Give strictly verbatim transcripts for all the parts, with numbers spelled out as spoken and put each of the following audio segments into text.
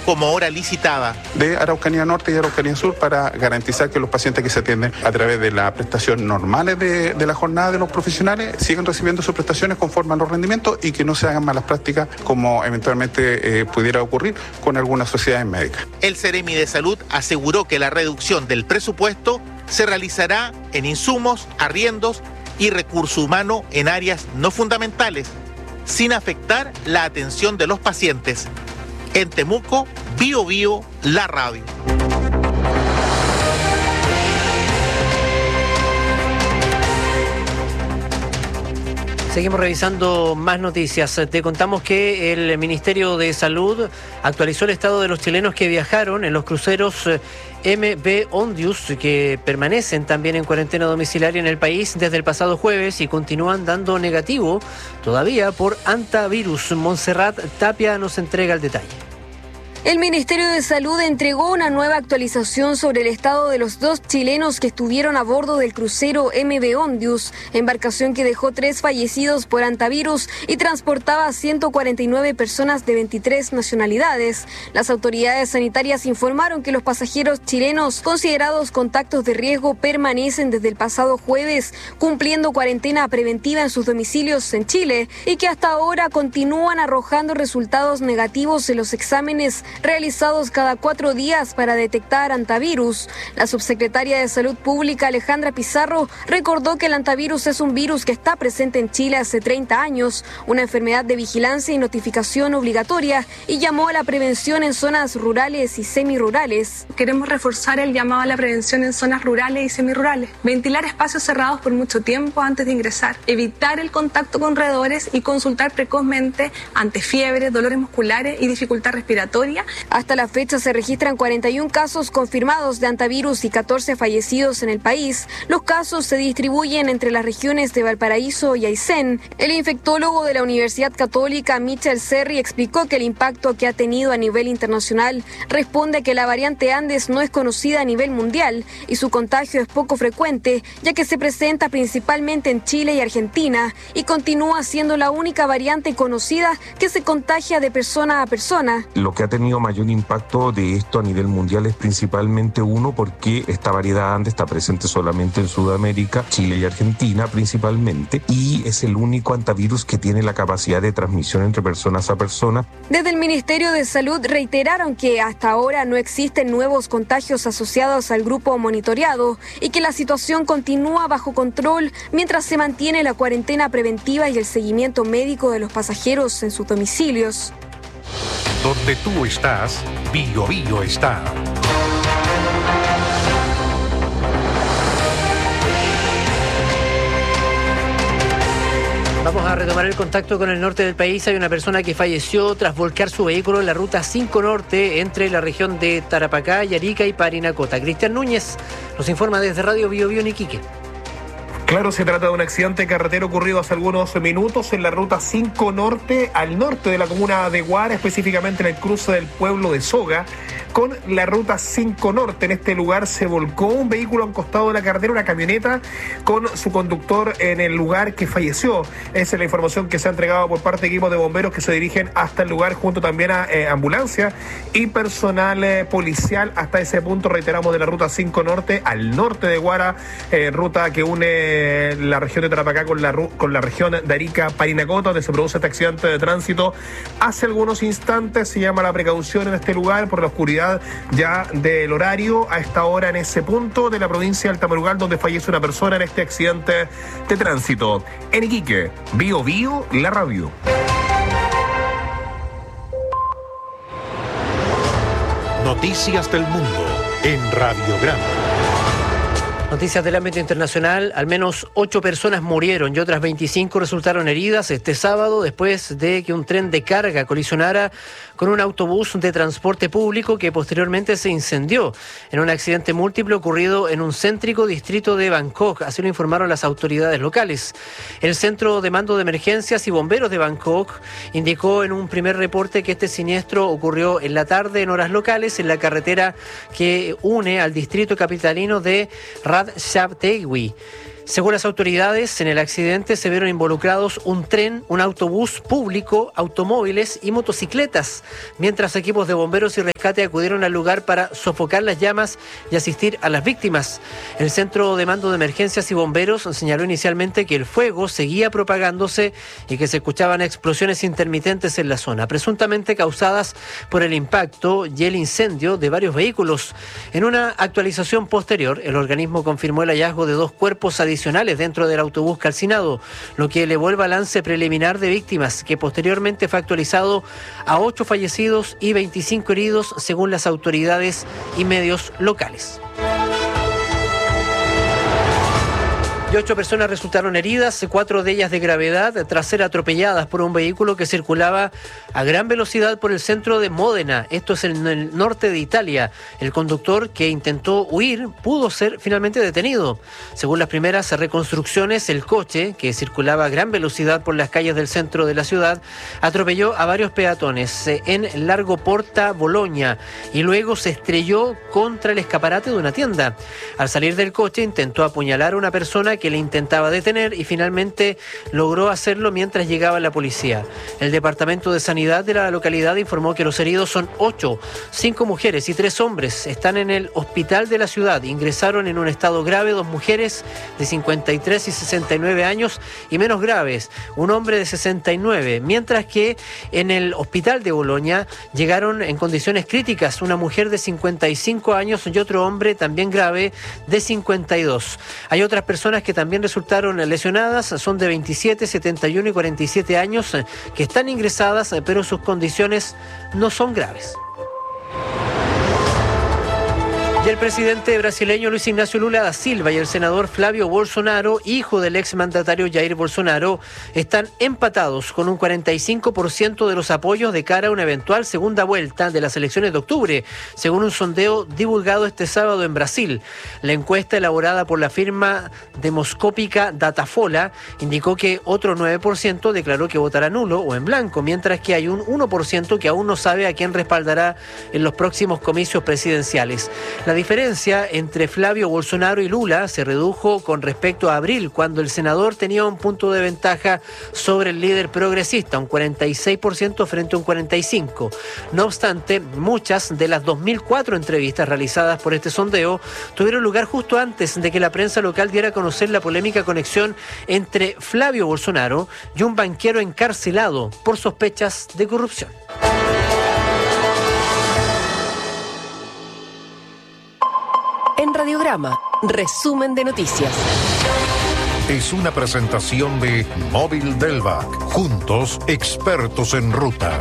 como hora licitada. De Araucanía Norte y Araucanía Sur para garantizar que los pacientes que se atienden a través de la prestación normales de, de la jornada de los profesionales sigan recibiendo sus prestaciones conforme a los rendimientos y que no se hagan malas prácticas como eventualmente eh, pudiera ocurrir con algunas sociedades médicas. El Ceremi de Salud aseguró que la reducción del presupuesto se realizará en insumos, arriendos y recurso humano en áreas no fundamentales, sin afectar la atención de los pacientes. En Temuco, Bio Bio, la radio. Seguimos revisando más noticias. Te contamos que el Ministerio de Salud actualizó el estado de los chilenos que viajaron en los cruceros M V Ondius, que permanecen también en cuarentena domiciliaria en el país desde el pasado jueves y continúan dando negativo todavía por hantavirus. Montserrat Tapia nos entrega el detalle. El Ministerio de Salud entregó una nueva actualización sobre el estado de los dos chilenos que estuvieron a bordo del crucero M V Ondius, embarcación que dejó tres fallecidos por hantavirus y transportaba a ciento cuarenta y nueve personas de veintitrés nacionalidades. Las autoridades sanitarias informaron que los pasajeros chilenos considerados contactos de riesgo permanecen desde el pasado jueves cumpliendo cuarentena preventiva en sus domicilios en Chile y que hasta ahora continúan arrojando resultados negativos en los exámenes realizados cada cuatro días para detectar hantavirus. La subsecretaria de Salud Pública, Alejandra Pizarro, recordó que el hantavirus es un virus que está presente en Chile hace treinta años, una enfermedad de vigilancia y notificación obligatoria, y llamó a la prevención en zonas rurales y semirurales. Queremos reforzar el llamado a la prevención en zonas rurales y semirurales, ventilar espacios cerrados por mucho tiempo antes de ingresar, evitar el contacto con roedores y consultar precozmente ante fiebre, dolores musculares y dificultad respiratoria. Hasta la fecha se registran cuarenta y uno casos confirmados de hantavirus y catorce fallecidos en el país. Los casos se distribuyen entre las regiones de Valparaíso y Aysén. El infectólogo de la Universidad Católica, Michel Serri, explicó que el impacto que ha tenido a nivel internacional responde a que la variante Andes no es conocida a nivel mundial y su contagio es poco frecuente, ya que se presenta principalmente en Chile y Argentina y continúa siendo la única variante conocida que se contagia de persona a persona. Lo que ha tenido mayor impacto de esto a nivel mundial es principalmente uno porque esta variedad Andes está presente solamente en Sudamérica, Chile y Argentina principalmente, y es el único hantavirus que tiene la capacidad de transmisión entre personas a personas. Desde el Ministerio de Salud reiteraron que hasta ahora no existen nuevos contagios asociados al grupo monitoreado y que la situación continúa bajo control mientras se mantiene la cuarentena preventiva y el seguimiento médico de los pasajeros en sus domicilios. Donde tú estás, Bio Bio está. Vamos a retomar el contacto con el norte del país. Hay una persona que falleció tras volcar su vehículo en la ruta cinco Norte entre la región de Tarapacá, Arica y Parinacota. Cristian Núñez nos informa desde Radio Bio Bio en Iquique. Claro, se trata de un accidente carretero ocurrido hace algunos minutos en la ruta cinco Norte, al norte de la comuna de Guara, específicamente en el cruce del pueblo de Soga, con la ruta cinco Norte. En este lugar se volcó un vehículo a un costado de la carretera, una camioneta, con su conductor en el lugar que falleció. Esa es la información que se ha entregado por parte de equipos de bomberos que se dirigen hasta el lugar, junto también a eh, ambulancia y personal eh, policial hasta ese punto, reiteramos, de la ruta cinco Norte, al norte de Guara, eh, ruta que une la región de Tarapacá con la, con la región de Arica, Parinacota, donde se produce este accidente de tránsito. Hace algunos instantes se llama la precaución en este lugar por la oscuridad ya del horario a esta hora en ese punto de la provincia del Tamarugal, donde fallece una persona en este accidente de tránsito. En Iquique, Bio Bio, la radio. Noticias del mundo en Radiograma. Noticias del ámbito internacional. Al menos ocho personas murieron y otras veinticinco resultaron heridas este sábado después de que un tren de carga colisionara con un autobús de transporte público que posteriormente se incendió en un accidente múltiple ocurrido en un céntrico distrito de Bangkok. Así lo informaron las autoridades locales. El Centro de Mando de Emergencias y Bomberos de Bangkok indicó en un primer reporte que este siniestro ocurrió en la tarde en horas locales en la carretera que une al distrito capitalino de Ratchaburi. Según las autoridades, en el accidente se vieron involucrados un tren, un autobús público, automóviles y motocicletas, mientras equipos de bomberos y rescate acudieron al lugar para sofocar las llamas y asistir a las víctimas. El Centro de Mando de Emergencias y Bomberos señaló inicialmente que el fuego seguía propagándose y que se escuchaban explosiones intermitentes en la zona, presuntamente causadas por el impacto y el incendio de varios vehículos. En una actualización posterior, el organismo confirmó el hallazgo de dos cuerpos adicionales dentro del autobús calcinado, lo que elevó el balance preliminar de víctimas, que posteriormente fue actualizado a ocho fallecidos y veinticinco heridos, según las autoridades y medios locales. Y ocho personas resultaron heridas, cuatro de ellas de gravedad, tras ser atropelladas por un vehículo que circulaba a gran velocidad por el centro de Módena. Esto es en el norte de Italia. El conductor, que intentó huir, pudo ser finalmente detenido. Según las primeras reconstrucciones, el coche, que circulaba a gran velocidad por las calles del centro de la ciudad, atropelló a varios peatones en Largo Porta Bologna y luego se estrelló contra el escaparate de una tienda. Al salir del coche, intentó apuñalar a una persona que le intentaba detener y finalmente logró hacerlo mientras llegaba la policía. El Departamento de Sanidad de la localidad informó que los heridos son ocho, cinco mujeres y tres hombres. Están en el hospital de la ciudad. Ingresaron en un estado grave dos mujeres de cincuenta y tres y sesenta y nueve años y menos graves, un hombre de sesenta y nueve, mientras que en el hospital de Bolonia llegaron en condiciones críticas una mujer de cincuenta y cinco años y otro hombre también grave de cincuenta y dos. Hay otras personas que también resultaron lesionadas, son de veintisiete, setenta y uno y cuarenta y siete años, que están ingresadas, pero sus condiciones no son graves. Y el presidente brasileño Luis Ignacio Lula da Silva y el senador Flávio Bolsonaro, hijo del exmandatario Jair Bolsonaro, están empatados con un cuarenta y cinco por ciento de los apoyos de cara a una eventual segunda vuelta de las elecciones de octubre, según un sondeo divulgado este sábado en Brasil. La encuesta elaborada por la firma demoscópica Datafolha indicó que otro nueve por ciento declaró que votará nulo o en blanco, mientras que hay un uno por ciento que aún no sabe a quién respaldará en los próximos comicios presidenciales. La diferencia entre Flávio Bolsonaro y Lula se redujo con respecto a abril, cuando el senador tenía un punto de ventaja sobre el líder progresista, un cuarenta y seis por ciento frente a un cuarenta y cinco por ciento. No obstante, muchas de las dos mil cuatro entrevistas realizadas por este sondeo tuvieron lugar justo antes de que la prensa local diera a conocer la polémica conexión entre Flávio Bolsonaro y un banquero encarcelado por sospechas de corrupción. En Radiograma, resumen de noticias. Es una presentación de Móvil Delvac. Juntos, expertos en ruta.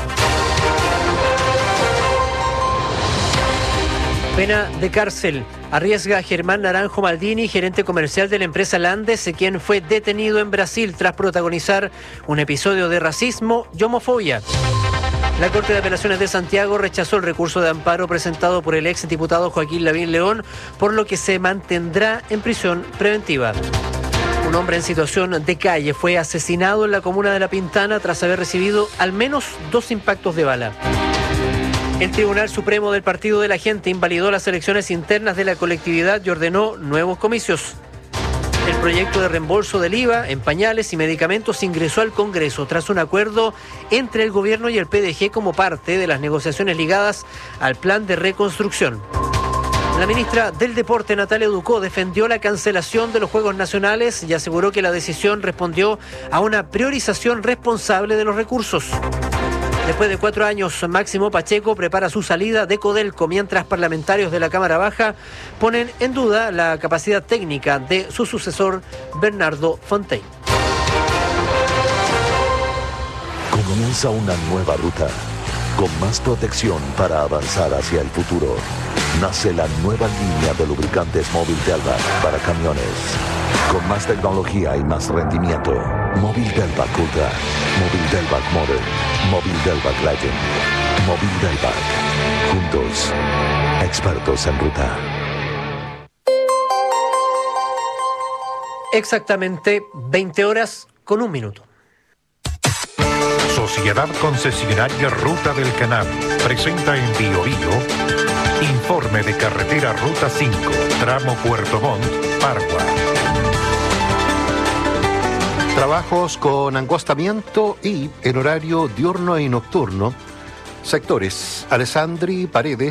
Pena de cárcel arriesga a Germán Naranjo Maldini, gerente comercial de la empresa Landes, quien fue detenido en Brasil tras protagonizar un episodio de racismo y homofobia. La Corte de Apelaciones de Santiago rechazó el recurso de amparo presentado por el ex diputado Joaquín Lavín León, por lo que se mantendrá en prisión preventiva. Un hombre en situación de calle fue asesinado en la comuna de La Pintana tras haber recibido al menos dos impactos de bala. El Tribunal Supremo del Partido de la Gente invalidó las elecciones internas de la colectividad y ordenó nuevos comicios. El proyecto de reembolso del I V A en pañales y medicamentos ingresó al Congreso tras un acuerdo entre el gobierno y el P D G como parte de las negociaciones ligadas al plan de reconstrucción. La ministra del Deporte, Natalia Ducó, defendió la cancelación de los Juegos Nacionales y aseguró que la decisión respondió a una priorización responsable de los recursos. Después de cuatro años, Máximo Pacheco prepara su salida de Codelco, mientras parlamentarios de la Cámara Baja ponen en duda la capacidad técnica de su sucesor, Bernardo Fontaine. Comienza una nueva ruta, con más protección para avanzar hacia el futuro. Nace la nueva línea de lubricantes Móvil Delvac para camiones. Con más tecnología y más rendimiento. Móvil Delvac Ultra, Móvil Delvac Modern, Móvil Delvac Legend, Móvil Delvac. Juntos, expertos en ruta. Exactamente veinte horas con un minuto. Sociedad Concesionaria Ruta del Canal presenta en Bio Bio informe de carretera Ruta cinco, tramo Puerto Montt, Pargua. Trabajos con angostamiento y en horario diurno y nocturno. Sectores: Alessandri, Paredes,